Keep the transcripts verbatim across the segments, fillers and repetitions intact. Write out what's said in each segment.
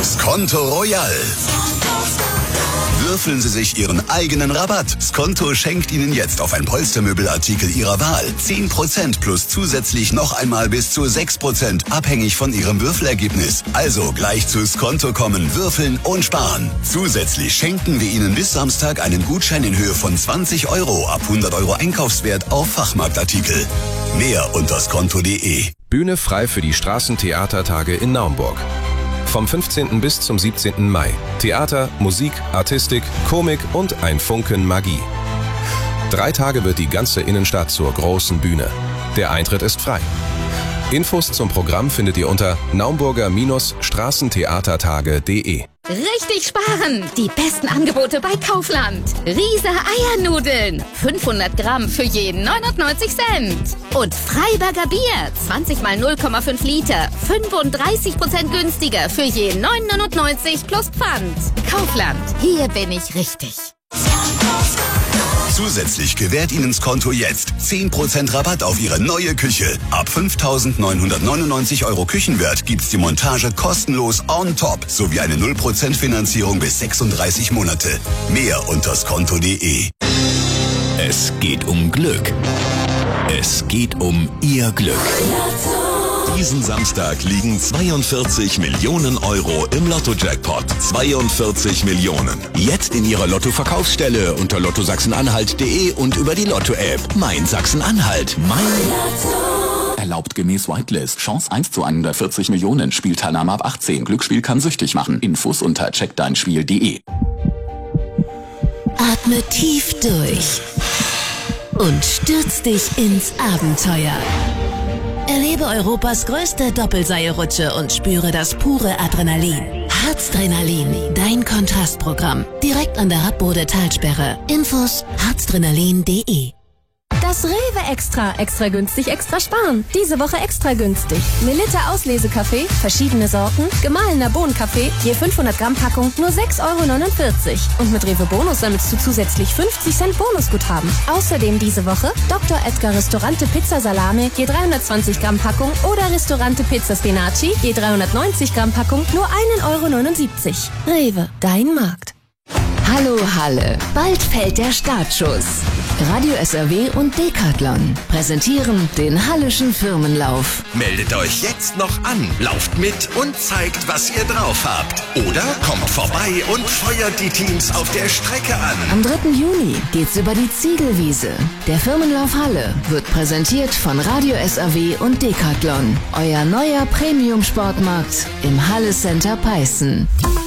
Skonto Royal. Würfeln Sie sich Ihren eigenen Rabatt. Skonto schenkt Ihnen jetzt auf ein Polstermöbelartikel Ihrer Wahl zehn Prozent plus zusätzlich noch einmal bis zu sechs Prozent, abhängig von Ihrem Würfelergebnis. Also gleich zu Skonto kommen, würfeln und sparen. Zusätzlich schenken wir Ihnen bis Samstag einen Gutschein in Höhe von zwanzig Euro ab hundert Euro Einkaufswert auf Fachmarktartikel. Mehr unter skonto punkt de. Bühne frei für die Straßentheatertage in Naumburg. Vom fünfzehnten bis zum siebzehnten Mai. Theater, Musik, Artistik, Komik und ein Funken Magie. Drei Tage wird die ganze Innenstadt zur großen Bühne. Der Eintritt ist frei. Infos zum Programm findet ihr unter naumburger Straßentheatertage punkt de. Richtig sparen! Die besten Angebote bei Kaufland. Riese Eiernudeln. fünfhundert Gramm für jeden neunundneunzig Cent. Und Freiberger Bier. zwanzig mal null Komma fünf Liter. fünfunddreißig Prozent günstiger für jeden neun neunundneunzig plus Pfand. Kaufland. Hier bin ich richtig. Zusätzlich gewährt Ihnen Skonto jetzt zehn Prozent Rabatt auf Ihre neue Küche. Ab fünftausendneunhundertneunundneunzig Euro Küchenwert gibt's die Montage kostenlos on top sowie eine null Prozent Finanzierung bis sechsunddreißig Monate. Mehr unter skonto punkt de. Es geht um Glück. Es geht um Ihr Glück. Diesen Samstag liegen zweiundvierzig Millionen Euro im Lotto-Jackpot. zweiundvierzig Millionen. Jetzt in Ihrer Lotto-Verkaufsstelle unter lotto sachsen-anhalt punkt de und über die Lotto-App. Mein Sachsen-Anhalt. Mein Lotto. Erlaubt gemäß Whitelist. Chance eins zu hundertvierzig Millionen. Spielteilnahme ab achtzehn. Glücksspiel kann süchtig machen. Infos unter check dein spiel punkt de. Atme tief durch und stürz dich ins Abenteuer. Erlebe Europas größte Doppelseilrutsche und spüre das pure Adrenalin. Harzdrenalin, dein Kontrastprogramm. Direkt an der Radbode-Talsperre. Infos harzdrenalin punkt de. Das Rewe Extra. Extra günstig, extra sparen. Diese Woche extra günstig. Melitta Auslesekaffee, verschiedene Sorten, gemahlener Bohnenkaffee, je fünfhundert Gramm Packung, nur sechs Euro neunundvierzig. Und mit Rewe Bonus sammelst du zusätzlich fünfzig Cent Bonusguthaben. Außerdem diese Woche Doktor Edgar Restaurante Pizza Salame, je dreihundertzwanzig Gramm Packung oder Restaurante Pizza Spinaci, je dreihundertneunzig Gramm Packung, nur ein Euro neunundsiebzig. Rewe, dein Markt. Hallo Halle, bald fällt der Startschuss. Radio S R W und Decathlon präsentieren den Hallischen Firmenlauf. Meldet euch jetzt noch an, lauft mit und zeigt, was ihr drauf habt. Oder kommt vorbei und feuert die Teams auf der Strecke an. Am dritten Juni geht's über die Ziegelwiese. Der Firmenlauf Halle wird präsentiert von Radio S R W und Decathlon. Euer neuer Premium-Sportmarkt im Halle Center Peißen.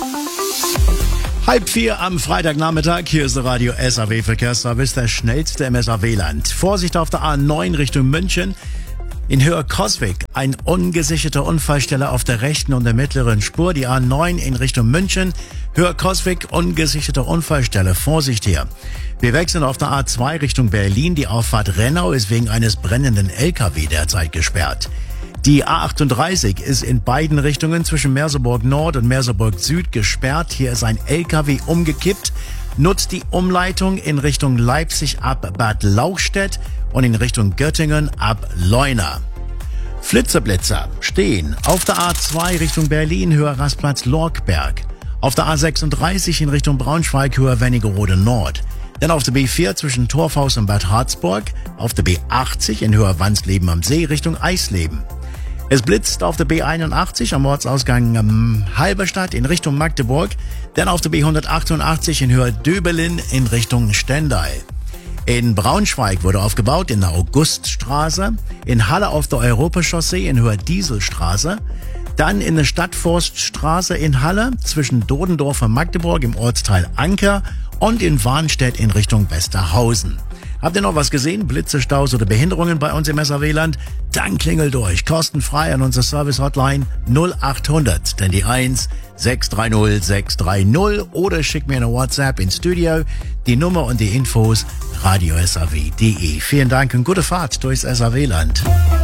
Halb vier am Freitagnachmittag, hier ist der Radio S R W Verkehrsservice, der schnellste im S R W-Land. Vorsicht auf der A neun Richtung München. In Höhe Coswig ein ungesicherter Unfallstelle auf der rechten und der mittleren Spur. Die A neun in Richtung München. Höhe Coswig, ungesicherte Unfallstelle. Vorsicht hier. Wir wechseln auf der A zwei Richtung Berlin. Die Auffahrt Rennau ist wegen eines brennenden L K W derzeit gesperrt. Die A achtunddreißig ist in beiden Richtungen zwischen Merseburg Nord und Merseburg Süd gesperrt. Hier ist ein L K W umgekippt. Nutzt die Umleitung in Richtung Leipzig ab Bad Lauchstädt und in Richtung Göttingen ab Leuna. Flitzeblitzer stehen auf der A zwei Richtung Berlin, Höhe Rastplatz Lorkberg. Auf der A sechsunddreißig in Richtung Braunschweig, Höhe Wernigerode Nord. Dann auf der B vier zwischen Torfhaus und Bad Harzburg. Auf der B achtzig in Höhe Wansleben am See Richtung Eisleben. Es blitzt auf der B einundachtzig am Ortsausgang ähm, Halberstadt in Richtung Magdeburg, dann auf der B hundertachtundachtzig in Höhe Döbelin in Richtung Stendal. In Braunschweig wurde aufgebaut in der Auguststraße, in Halle auf der Europachaussee in Höhe Dieselstraße, dann in der Stadtforststraße in Halle zwischen Dodendorf und Magdeburg im Ortsteil Anker und in Warnstedt in Richtung Westerhausen. Habt ihr noch was gesehen? Blitze, Staus oder Behinderungen bei uns im S R W-Land? Dann klingelt durch. Kostenfrei an unsere Service-Hotline null achthundert, denn die eins sechs drei null sechs drei null oder schickt mir eine WhatsApp ins Studio. Die Nummer und die Infos radio s r w punkt de. Vielen Dank und gute Fahrt durchs S R W-Land.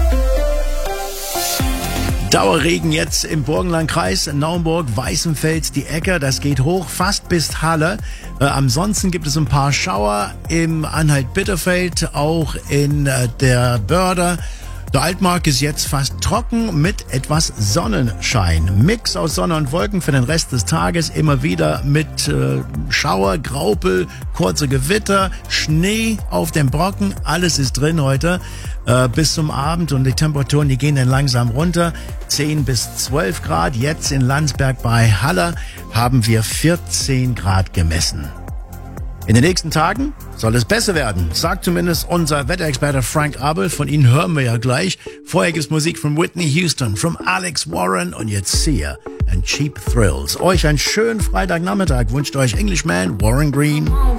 Dauerregen jetzt im Burgenlandkreis, Naumburg, Weißenfels, die Ecke, das geht hoch, fast bis Halle. Äh, ansonsten gibt es ein paar Schauer im Anhalt-Bitterfeld, auch in äh, der Börde. Der Altmark ist jetzt fast trocken mit etwas Sonnenschein. Mix aus Sonne und Wolken für den Rest des Tages, immer wieder mit äh, Schauer, Graupel, kurze Gewitter, Schnee auf dem Brocken. Alles ist drin heute äh, bis zum Abend und die Temperaturen, die gehen dann langsam runter. zehn bis zwölf Grad. Jetzt in Landsberg bei Haller haben wir vierzehn Grad gemessen. In den nächsten Tagen soll es besser werden, sagt zumindest unser Wetterexperte Frank Abel. Von Ihnen hören wir ja gleich. Vorher gibt's Musik von Whitney Houston, von Alex Warren und jetzt Sia and Cheap Thrills. Euch einen schönen Freitagnachmittag wünscht euch Englishman Warren Green.